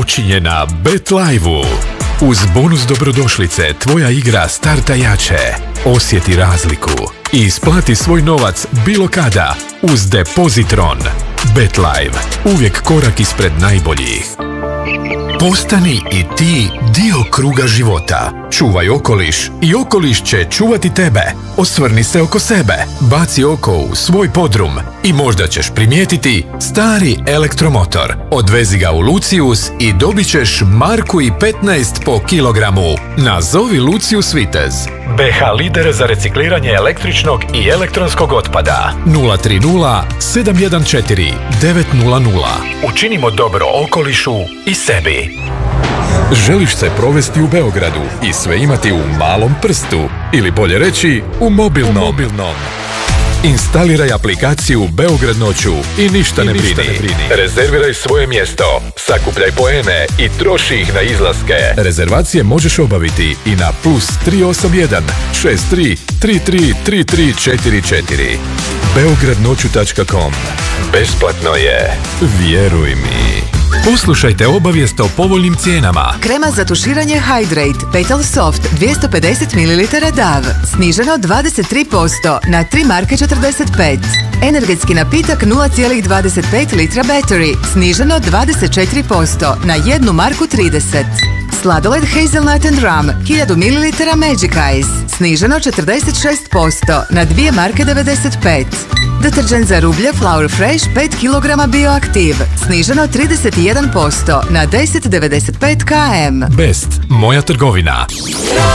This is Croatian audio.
počinje na BetLive-u. Uz bonus dobrodošlice tvoja igra starta jače. Osjeti razliku i isplati svoj novac bilo kada uz Depozitron. BetLive, uvijek korak ispred najboljih. Postani i ti dio kruga života. Čuvaj okoliš i okoliš će čuvati tebe. Osvrni se oko sebe, baci oko u svoj podrum i možda ćeš primijetiti stari elektromotor. Odvezi ga u Lucius i dobit ćeš 1,15 po kilogramu. Nazovi Lucius Vitez. BH lider za recikliranje električnog i elektronskog otpada. 030 714 900. Učinimo dobro okolišu i sebi. Želiš se provesti u Beogradu i sve imati u malom prstu, ili bolje reći u mobilnom. Instaliraj aplikaciju Beograd noću i ništa ne brini. Rezerviraj svoje mjesto, sakupljaj poene i troši ih na izlaske. Rezervacije možeš obaviti i na +381 63 33 3344. beogradnoću.com. Besplatno je, vjeruj mi. Poslušajte obavijest o povoljnim cijenama. Krema za tuširanje Hydrate Petal Soft 250 ml DAV sniženo 23% na 3 marke 45. Energetski napitak 0,25 litra Battery sniženo 24% na 1 marku 30. Sladoled Hazelnut and Rum 1000 ml Magic Ice sniženo 46% na 2 marke 95. Deterđent za rublje Flour Fresh 5 kg Bioaktiv sniženo 31% na 10,95 km. Best, moja trgovina.